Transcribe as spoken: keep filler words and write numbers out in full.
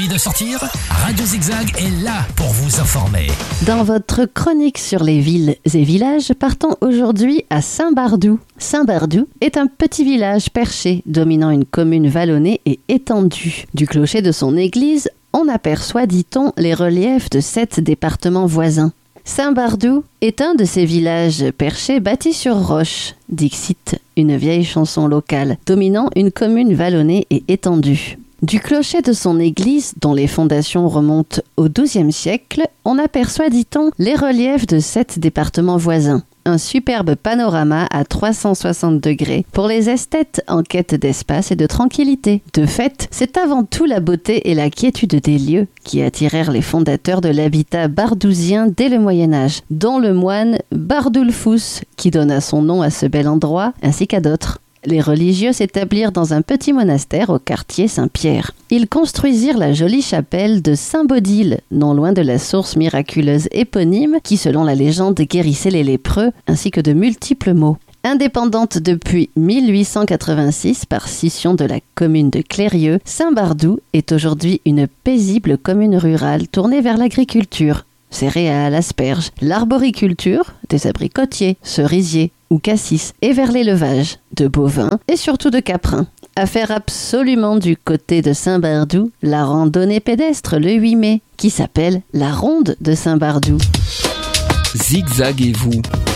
envie de sortir? Radio Zigzag est là pour vous informer. Dans votre chronique sur les villes et villages, partons aujourd'hui à Saint-Bardou. Saint-Bardou est un petit village perché, dominant une commune vallonnée et étendue. Du clocher de son église, on aperçoit, dit-on, les reliefs de sept départements voisins. Saint-Bardou est un de ces villages perchés bâtis sur roche, dixit une vieille chanson locale, dominant une commune vallonnée et étendue. Du clocher de son église, dont les fondations remontent au douzième siècle, on aperçoit, dit-on, les reliefs de sept départements voisins. Un superbe panorama à trois cent soixante degrés pour les esthètes en quête d'espace et de tranquillité. De fait, c'est avant tout la beauté et la quiétude des lieux qui attirèrent les fondateurs de l'habitat bardousien dès le Moyen-Âge, dont le moine Bardoulfous, qui donna son nom à ce bel endroit, ainsi qu'à d'autres. Les religieux s'établirent dans un petit monastère au quartier Saint-Pierre. Ils construisirent la jolie chapelle de Saint-Baudile, non loin de la source miraculeuse éponyme qui, selon la légende, guérissait les lépreux, ainsi que de multiples maux. Indépendante depuis mille huit cent quatre-vingt-six par scission de la commune de Clérieux, Saint-Bardou est aujourd'hui une paisible commune rurale tournée vers l'agriculture. Céréales, asperges, l'arboriculture, des abricotiers, cerisiers ou cassis, et vers l'élevage de bovins et surtout de caprins. À faire absolument du côté de Saint-Bardou, la randonnée pédestre le huit mai, qui s'appelle la Ronde de Saint-Bardou. Zigzag et vous.